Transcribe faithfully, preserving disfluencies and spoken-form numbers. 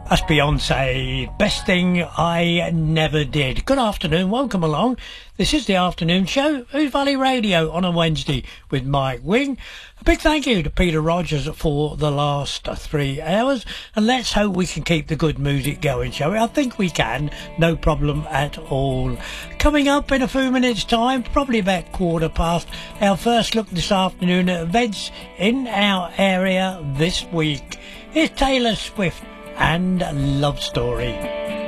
That's Beyonce, Best Thing I Never Did. Good afternoon, welcome along. This is the afternoon show, Ouse Valley Radio on a Wednesday with Mike Wing. A big thank you to Peter Rogers for the last three hours, and let's hope we can keep the good music going, shall we? I think we can, no problem at all. Coming up in a few minutes' time, probably about quarter past, our first look this afternoon at events in our area this week. Here's Taylor Swift and Love Story.